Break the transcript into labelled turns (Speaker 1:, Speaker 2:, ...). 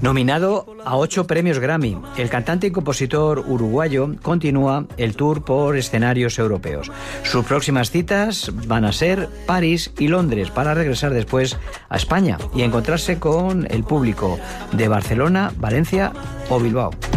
Speaker 1: Nominado a 8 premios Grammy, el cantante y compositor uruguayo continúa el tour por escenarios europeos. Sus próximas citas van a ser París y Londres, para regresar después a España y encontrarse con el público de Barcelona, Valencia o Bilbao.